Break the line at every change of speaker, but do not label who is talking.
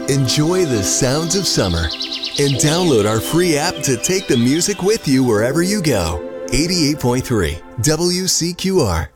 Enjoy the sounds of summer and download our free app to take the music with you wherever you go. 88.3 WCQR.